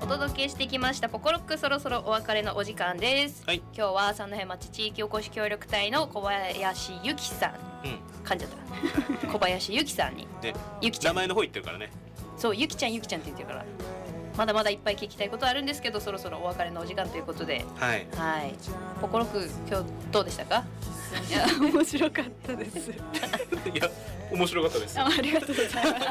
お届けしてきましたポコロック、そろそろお別れのお時間です、はい、今日は三戸町地域おこし協力隊の小林由紀さん、噛んじゃった小林由紀さんに、ね、ゆきちゃん名前の方言ってるからね。そうゆきちゃんゆきちゃんって言ってるから、まだまだいっぱい聞きたいことあるんですけど、そろそろお別れのお時間ということで、はい、はい、ポコロック今日どうでしたか？いや面白かったですいや面白かったです。 ありがとうございます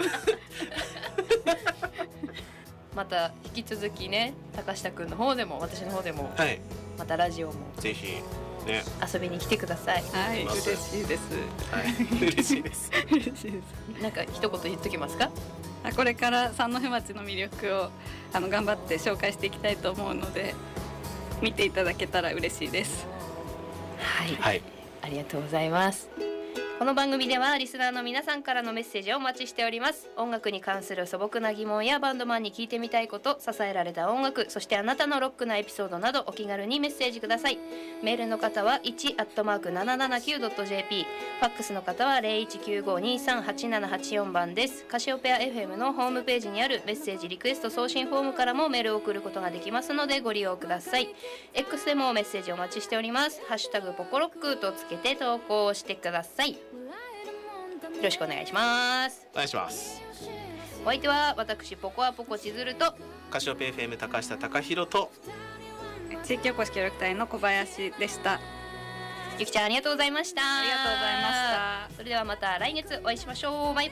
また引き続きね、高下くんの方でも私の方でも、はい、またラジオもぜひね遊びに来てください。はい、嬉しいです、はい、嬉しいです嬉しいです。なんか一言言っときますか？これから三戸町の魅力を頑張って紹介していきたいと思うので、見ていただけたら嬉しいです。はい、はい、ありがとうございます。この番組ではリスナーの皆さんからのメッセージをお待ちしております。音楽に関する素朴な疑問やバンドマンに聞いてみたいこと、支えられた音楽、そしてあなたのロックなエピソードなどお気軽にメッセージください。メールの方は 1@779.jp、 ファックスの方は 0195238784 番です。カシオペア FM のホームページにあるメッセージリクエスト送信フォームからもメールを送ることができますのでご利用ください。 X でもメッセージお待ちしております。ハッシュタグポコロックとつけて投稿してください。よろしくお願いします。お願いします。お相手は私ポコアポコ千鶴とカシオペ FM 高下貴弘と地域おこし協力隊の小林でした。ゆきちゃんありがとうございました。ありがとうございました。それではまた来月お会いしましょう。バイバイ。